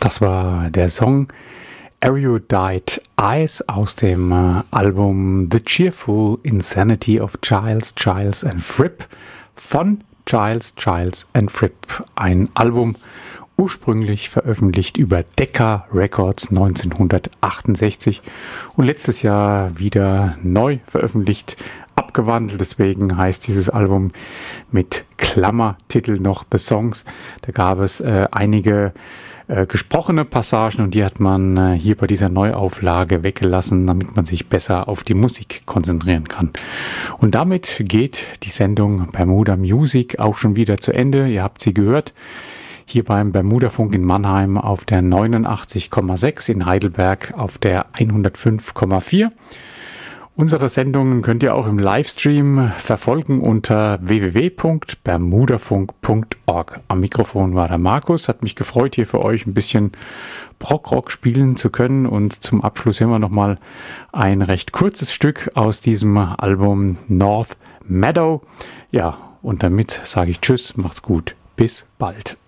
Das war der Song Erudite Eyes aus dem Album The Cheerful Insanity of Giles, Giles and Fripp von Giles, Giles and Fripp. Ein Album ursprünglich veröffentlicht über Decca Records 1968 und letztes Jahr wieder neu veröffentlicht, abgewandelt. Deswegen heißt dieses Album mit Klammertitel noch The Songs. Da gab es einige gesprochene Passagen und die hat man hier bei dieser Neuauflage weggelassen, damit man sich besser auf die Musik konzentrieren kann. Und damit geht die Sendung Bermuda Music auch schon wieder zu Ende. Ihr habt sie gehört. Hier beim Bermuda Funk in Mannheim auf der 89,6, in Heidelberg auf der 105,4. Unsere Sendungen könnt ihr auch im Livestream verfolgen unter www.bermudafunk.org. Am Mikrofon war der Markus. Hat mich gefreut, hier für euch ein bisschen Prog-Rock spielen zu können. Und zum Abschluss hören wir nochmal ein recht kurzes Stück aus diesem Album North Meadow. Ja, und damit sage ich Tschüss, macht's gut, bis bald.